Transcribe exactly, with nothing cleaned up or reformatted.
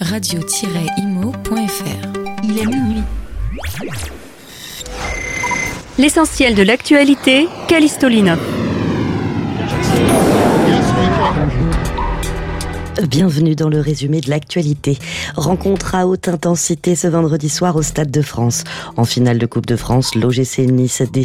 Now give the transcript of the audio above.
radio tiret imo point f r. Il est minuit. L'essentiel de l'actualité, Callisto Lina. Bienvenue dans le résumé de l'actualité. Rencontre à haute intensité ce vendredi soir au Stade de France. En finale de Coupe de France, l'O G C Nice défie